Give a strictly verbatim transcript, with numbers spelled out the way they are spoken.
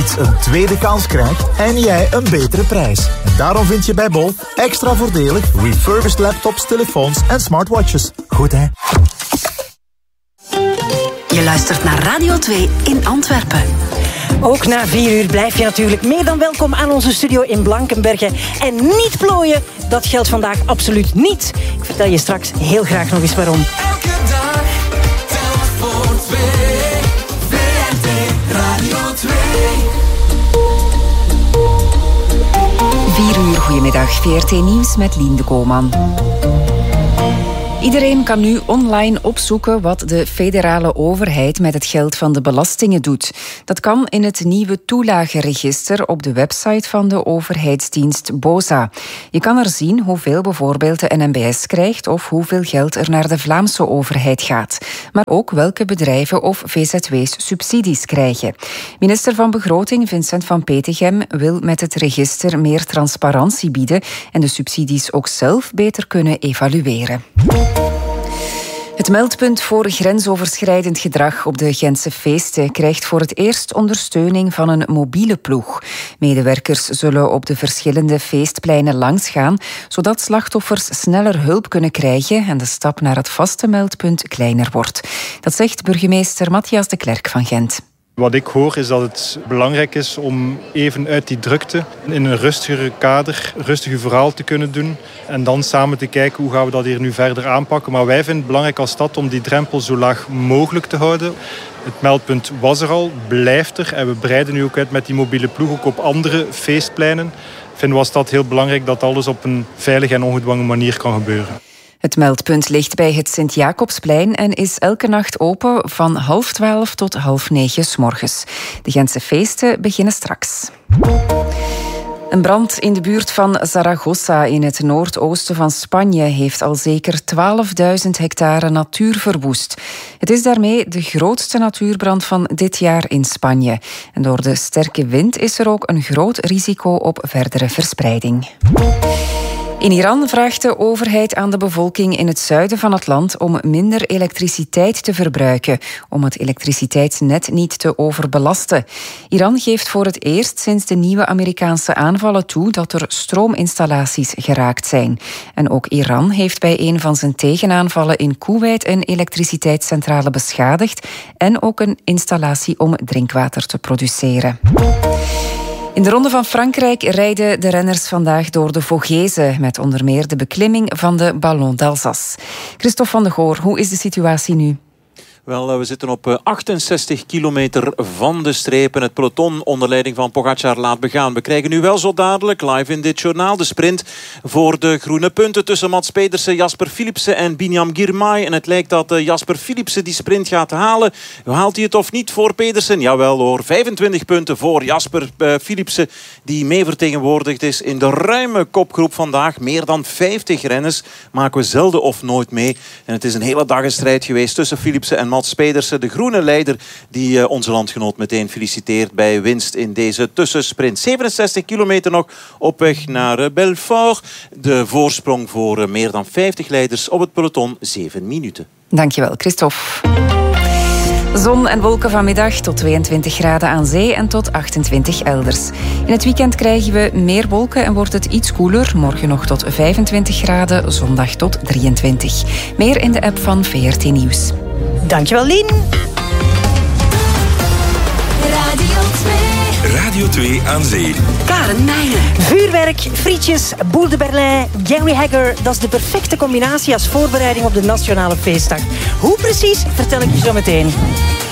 iets een tweede kans krijgt en jij een betere prijs. En daarom vind je bij Bol extra voordelig refurbished laptops, telefoons en smartwatches. Goed hè? Je luistert naar Radio twee in Antwerpen. Ook na vier uur blijf je natuurlijk meer dan welkom aan onze studio in Blankenberge. En niet plooien, dat geldt vandaag absoluut niet. Ik vertel je straks heel graag nog eens waarom. Elke dag, telk voor twee. V R T Radio twee. vier uur, goedemiddag. V R T Nieuws met Lien de Koolman. Iedereen kan nu online opzoeken wat de federale overheid met het geld van de belastingen doet. Dat kan in het nieuwe toelagenregister op de website van de overheidsdienst BOZA. Je kan er zien hoeveel bijvoorbeeld de N M B S krijgt of hoeveel geld er naar de Vlaamse overheid gaat. Maar ook welke bedrijven of V Z W's subsidies krijgen. Minister van Begroting Vincent van Petegem wil met het register meer transparantie bieden en de subsidies ook zelf beter kunnen evalueren. Het meldpunt voor grensoverschrijdend gedrag op de Gentse feesten krijgt voor het eerst ondersteuning van een mobiele ploeg. Medewerkers zullen op de verschillende feestpleinen langsgaan, zodat slachtoffers sneller hulp kunnen krijgen en de stap naar het vaste meldpunt kleiner wordt. Dat zegt burgemeester Matthias de Klerk van Gent. Wat ik hoor is dat het belangrijk is om even uit die drukte in een rustigere kader, rustig uw verhaal te kunnen doen. En dan samen te kijken hoe gaan we dat hier nu verder aanpakken. Maar wij vinden het belangrijk als stad om die drempel zo laag mogelijk te houden. Het meldpunt was er al, blijft er. En we breiden nu ook uit met die mobiele ploeg ook op andere feestpleinen. Vinden we als stad heel belangrijk dat alles op een veilige en ongedwongen manier kan gebeuren. Het meldpunt ligt bij het Sint-Jacobsplein en is elke nacht open van half twaalf tot half negen 's morgens. De Gentse feesten beginnen straks. Een brand in de buurt van Zaragoza in het noordoosten van Spanje heeft al zeker twaalfduizend hectare natuur verwoest. Het is daarmee de grootste natuurbrand van dit jaar in Spanje. En door de sterke wind is er ook een groot risico op verdere verspreiding. In Iran vraagt de overheid aan de bevolking in het zuiden van het land om minder elektriciteit te verbruiken, om het elektriciteitsnet niet te overbelasten. Iran geeft voor het eerst sinds de nieuwe Amerikaanse aanvallen toe dat er stroominstallaties geraakt zijn. En ook Iran heeft bij een van zijn tegenaanvallen in Koeweit een elektriciteitscentrale beschadigd en ook een installatie om drinkwater te produceren. In de Ronde van Frankrijk rijden de renners vandaag door de Vogezen met onder meer de beklimming van de Ballon d'Alsace. Christophe van de Goor, hoe is de situatie nu? Wel, we zitten op achtenzestig kilometer van de streep en het peloton onder leiding van Pogacar laat begaan. We krijgen nu wel zo dadelijk live in dit journaal de sprint voor de groene punten tussen Mats Pedersen, Jasper Philipsen en Binyam Girmay. En het lijkt dat Jasper Philipsen die sprint gaat halen. Haalt hij het of niet voor Pedersen? Jawel hoor, vijfentwintig punten voor Jasper Philipsen die mee vertegenwoordigd is in de ruime kopgroep vandaag. Meer dan vijftig renners maken we zelden of nooit mee. En het is een hele dag een strijd geweest tussen Philipsen en Mats Pedersen, de groene leider die uh, onze landgenoot meteen feliciteert bij winst in deze tussensprint. zevenenzestig kilometer nog op weg naar uh, Belfort. De voorsprong voor uh, meer dan vijftig leiders op het peloton, zeven minuten. Dankjewel, Christophe. Zon en wolken vanmiddag tot tweeëntwintig graden aan zee en tot achtentwintig elders. In het weekend krijgen we meer wolken en wordt het iets koeler. Morgen nog tot vijfentwintig graden, zondag tot drieëntwintig. Meer in de app van V R T Nieuws. Dankjewel, Lien. Radio twee. Radio twee aan zee. Karen Meijnen. Vuurwerk, frietjes, Boule de Berlin, Gary Hagger. Dat is de perfecte combinatie als voorbereiding op de Nationale Feestdag. Hoe precies, vertel ik je zo meteen.